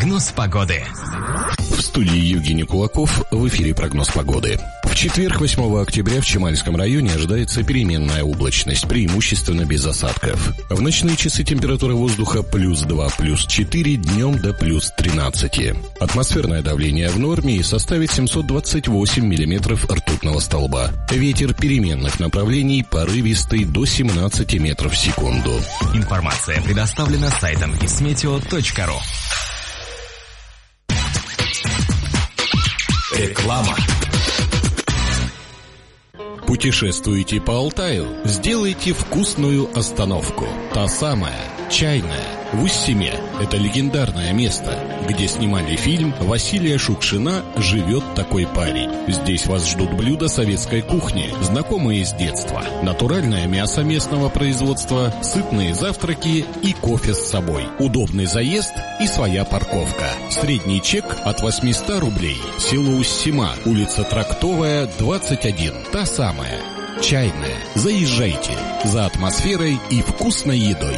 Прогноз погоды. В студии Евгений Кулаков, в эфире прогноз погоды. В четверг, 8 октября, в Чемальском районе ожидается переменная облачность, преимущественно без осадков. В ночные часы температура воздуха +2, +4, днем до +13. Атмосферное давление в норме и составит 728 миллиметров ртутного столба. Ветер переменных направлений порывистый до 17 метров в секунду. Информация предоставлена сайтом ismeteo.ru. Реклама. Путешествуете по Алтаю? Сделайте вкусную остановку. Та самая, чайная, в Уссиме. Это легендарное место, где снимали фильм «Василия Шукшина. Живет такой парень». Здесь вас ждут блюда советской кухни, знакомые с детства. Натуральное мясо местного производства, сытные завтраки и кофе с собой. Удобный заезд и своя парковка. Средний чек от 800 рублей. Село Уссима, улица Трактовая, 21. Та самая, чайная. Заезжайте за атмосферой и вкусной едой.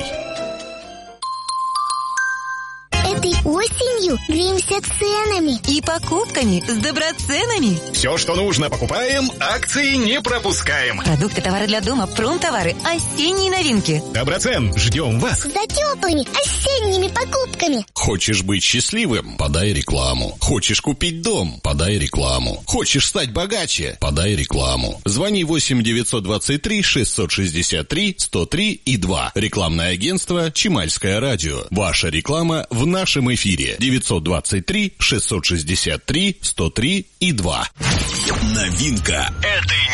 Этой осенью греемся ценами и покупками с доброценами. Все, что нужно, покупаем, акции не пропускаем. Продукты, товары для дома, промтовары, осенние новинки. Доброцен, ждем вас за теплыми осенними покупками. Хочешь быть счастливым? Подай рекламу. Хочешь купить дом? Подай рекламу. Хочешь стать богаче? Подай рекламу. Звони 8 923 663 103 и 2. Рекламное агентство «Чемальское радио». Ваша реклама в нашем эфире. 923 663 103 и 2. Новинка этой